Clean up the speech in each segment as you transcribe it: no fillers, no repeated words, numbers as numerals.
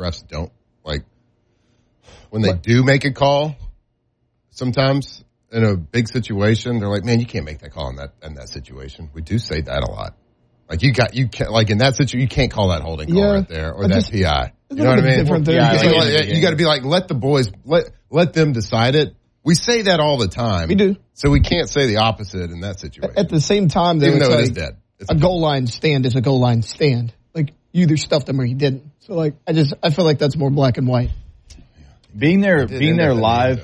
refs don't, like, when they do make a call, sometimes in a big situation, they're like, man, you can't make that call in that situation. We do say that a lot. Like, you can't, like, in that situation, you can't call that holding call right there, or that PI. You know what I mean? You got to be like, let the boys, let them decide it. We say that all the time. We do. So we can't say the opposite in that situation. At the same time, though, even though it is dead. A goal line stand is a goal line stand. Like, you either stuffed them or you didn't. So, like, I feel like that's more black and white. Being there live,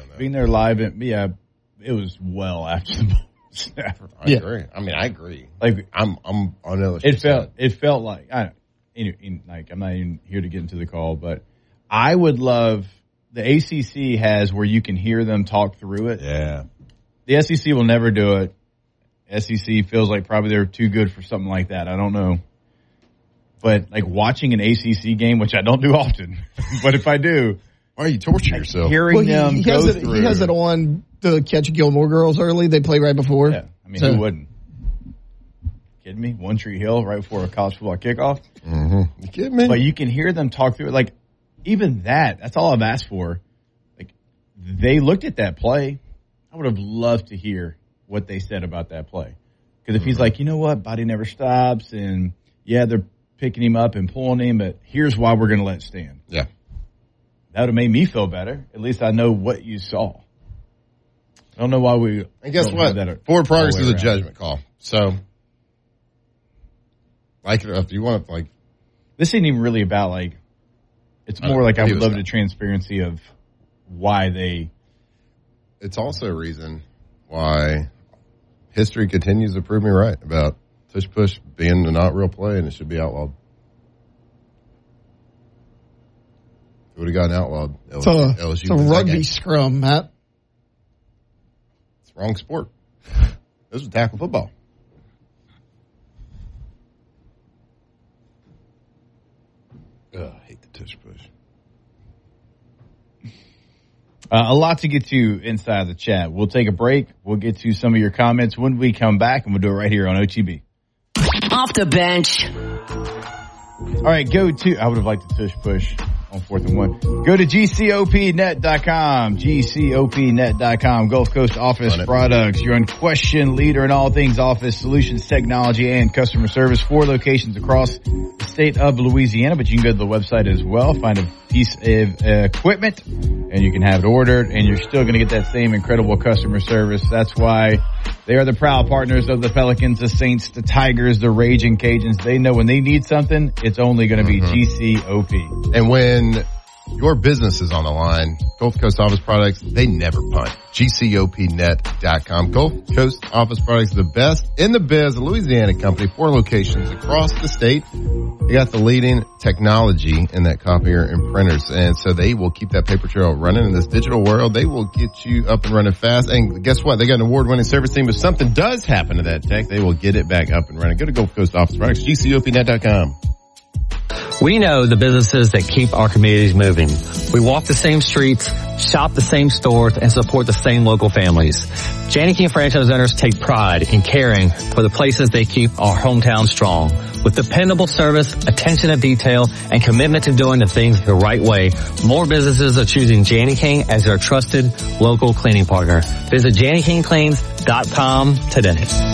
it was well after the ball snap. I agree. I mean, I agree. Like, I'm on LSU. It felt like, I'm not even here to get into the call, but I would love, the ACC has where you can hear them talk through it. Yeah. The SEC will never do it. SEC feels like probably they're too good for something like that. I don't know. But, like, watching an ACC game, which I don't do often, but if I do. Why are you torturing yourself? Hearing them go through. He has it on to catch Gilmore Girls early. They play right before. Yeah. I mean, who wouldn't? Kidding me? One Tree Hill right before a college football kickoff? Mm-hmm. You kidding me? But you can hear them talk through it. Like, even that's all I've asked for. Like, they looked at that play. I would have loved to hear what they said about that play. Because if he's like, you know what, body never stops, and yeah, they're picking him up and pulling him, but here's why we're going to let it stand. Yeah. That would have made me feel better. At least I know what you saw. I don't know why we. And guess what? Forward progress is a judgment call. So, like it if you want to, like. This isn't even really about, like, it's more like I would love the transparency of why they. It's also a reason why history continues to prove me right about tush push being a not real play and it should be outlawed. It would have gotten outlawed. LSU it's a rugby scrum, Matt. It's the wrong sport. This was tackle football. Ugh, I hate the tush push. A lot to get to inside the chat. We'll take a break. We'll get to some of your comments when we come back, and we'll do it right here on OTB. Off the bench. All right, I would have liked to tush push on 4th and 1. Go to GCOPnet.com. GCOPnet.com. Gulf Coast Office Products. Your unquestioned leader in all things office solutions, technology, and customer service. 4 locations across the state of Louisiana, but you can go to the website as well. Find a piece of equipment, and you can have it ordered, and you're still going to get that same incredible customer service. That's why they are the proud partners of the Pelicans, the Saints, the Tigers, the Raging Cajuns. They know when they need something, it's only going to be GCOP. And when your business is on the line, Gulf Coast Office Products, they never punt. GCOPnet.com. Gulf Coast Office Products, the best in the biz, a Louisiana company, 4 locations across the state. They got the leading technology in that copier and printers, and so they will keep that paper trail running in this digital world. They will get you up and running fast, and guess what? They got an award-winning service team. If something does happen to that tech, they will get it back up and running. Go to Gulf Coast Office Products, GCOPnet.com. We know the businesses that keep our communities moving. We walk the same streets, shop the same stores, and support the same local families. Janney King franchise owners take pride in caring for the places they keep our hometown strong. With dependable service, attention to detail, and commitment to doing the things the right way, more businesses are choosing Janney King as their trusted local cleaning partner. Visit JanneyKingCleans.com today.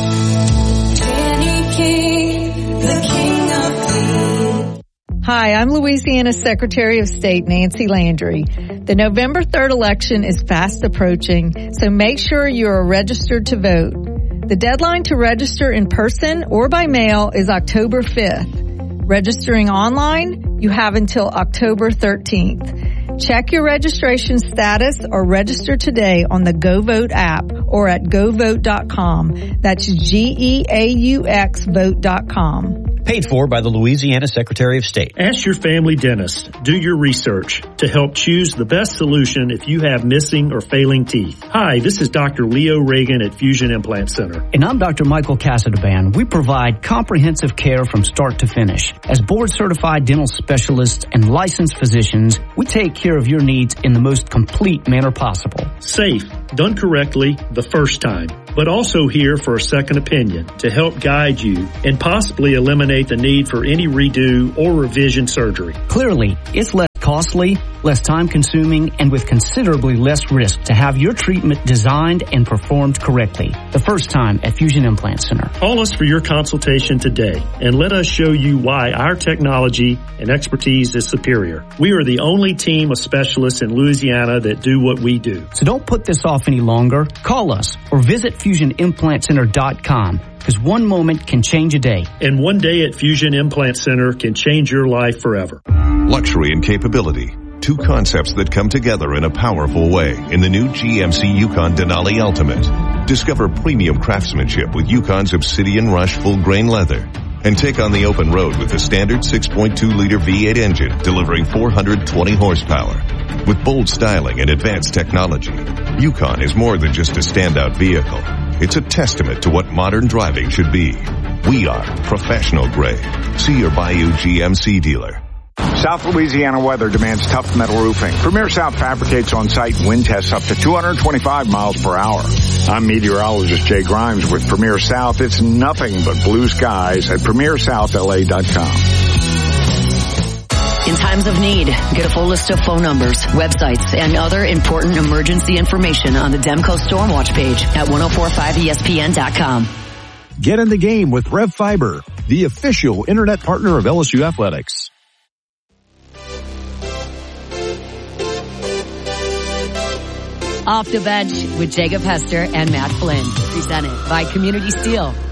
Janney King, the king of clean. Hi, I'm Louisiana's Secretary of State, Nancy Landry. The November 3rd election is fast approaching, so make sure you are registered to vote. The deadline to register in person or by mail is October 5th. Registering online, you have until October 13th. Check your registration status or register today on the GoVote app or at govote.com. That's GEAUX vote.com. Paid for by the Louisiana Secretary of State. Ask your family dentist. Do your research to help choose the best solution if you have missing or failing teeth. Hi, this is Dr. Leo Reagan at Fusion Implant Center. And I'm Dr. Michael Casadban. We provide comprehensive care from start to finish. As board-certified dental specialists and licensed physicians, we take care of your needs in the most complete manner possible. Safe, done correctly the first time, but also here for a second opinion to help guide you and possibly eliminate the need for any redo or revision surgery. Clearly, it's less costly, less time consuming, and with considerably less risk to have your treatment designed and performed correctly. The first time at Fusion Implant Center. Call us for your consultation today and let us show you why our technology and expertise is superior. We are the only team of specialists in Louisiana that do what we do. So don't put this off any longer. Call us or visit FusionImplantCenter.com. Because one moment can change a day. And one day at Fusion Implant Center can change your life forever. Luxury and capability. Two concepts that come together in a powerful way in the new GMC Yukon Denali Ultimate. Discover premium craftsmanship with Yukon's Obsidian Rush full grain leather. And take on the open road with the standard 6.2-liter V8 engine delivering 420 horsepower. With bold styling and advanced technology, Yukon is more than just a standout vehicle. It's a testament to what modern driving should be. We are professional grade. See your Bayou GMC dealer. South Louisiana weather demands tough metal roofing. Premier South fabricates on-site wind tests up to 225 miles per hour. I'm meteorologist Jay Grimes with Premier South. It's nothing but blue skies at PremierSouthLA.com. In times of need, get a full list of phone numbers, websites, and other important emergency information on the Demco Stormwatch page at 1045ESPN.com. Get in the game with Rev Fiber, the official internet partner of LSU Athletics. Off the Bench with Jacob Hester and Matt Flynn. Presented by Community Steel.